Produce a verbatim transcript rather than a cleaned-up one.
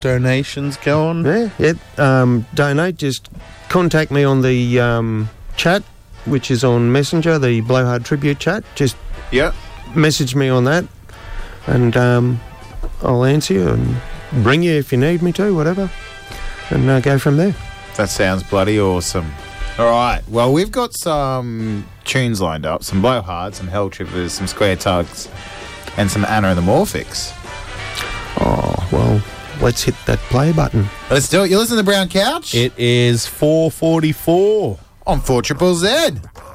donations going? Yeah, yeah. Um, donate. Just contact me on the um, chat, which is on Messenger, the Blowhard Tribute chat. Just yeah, message me on that, and um, I'll answer you and bring you if you need me to, whatever, and uh, go from there. That sounds bloody awesome. All right. Well, we've got some tunes lined up, some Blowhard, some Hell Trippers, some Square Tugs, and some Anna and the Morphics. Oh, well, let's hit that play button. Let's do it. You listen to the Brown Couch? It is four forty-four. On four Triple Z.